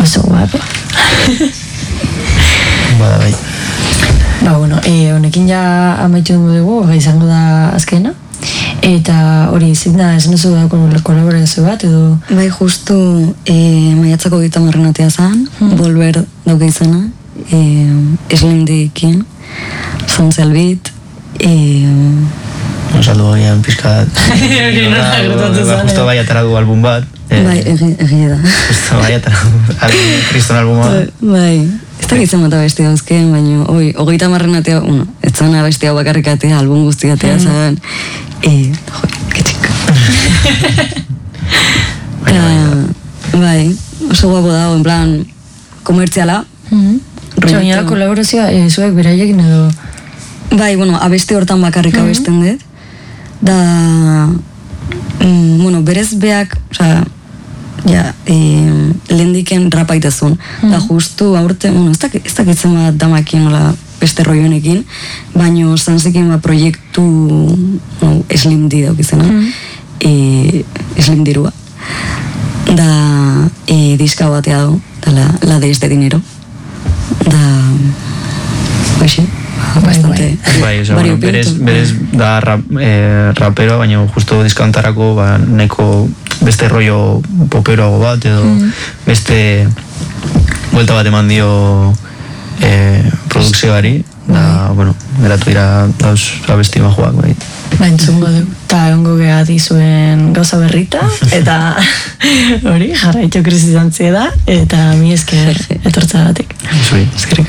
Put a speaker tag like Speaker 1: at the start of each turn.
Speaker 1: oso guapo.
Speaker 2: Bada bai.
Speaker 1: Bueno, honekin ja amaitu dugu, izango da azkena. Eta hori, zitna, esan duzu da kolaborazio bat, edo...
Speaker 3: Bai, justu maiatzako 30 atea zan, Volver dauka izena, Slimdikin, Sunset Beat,
Speaker 2: saldu gaian pizkat.
Speaker 1: Hori nola gertatu zan.
Speaker 2: Justo bai atara du album bat.
Speaker 3: Bai, egia da.
Speaker 2: Justo bai atara du kriston album bat.
Speaker 3: Bai, ez da gitzen bat abesti dauzken, baina 30 atea, ez zan abesti hau bakarrikatea, album guztiatea zan, que txik. Bai, oso guapo dago, en plan, komertziala.
Speaker 1: Baina kolaborazioa, zuek beraiekin edo...
Speaker 3: Bai, abesti hortan bakarrik abesten dut. Da, berez beak, oza, lehendiken rapa itezun. Da, justu, aurte, ez dakitzen bat damakin, beste roionekin, baina zanzikin proiektu Slim D daukizena, Slim Dirua. Da, diska batea du, la de este dinero. Da, hoxe. Bastante.
Speaker 2: Bai, berez da rapero, baina justo diskantarako neko beste rollo poperoago bat, edo beste vuelta bat eman dio produkzioari, da, geratu dira dauz abesti majoak, bai.
Speaker 1: Entzungo dugu. Eta ongo geha dizuen gauza berrita, eta hori, jarraitxo krisizantzia da, eta mi esker etortzagatik.
Speaker 2: Zuri.
Speaker 1: Eskerrik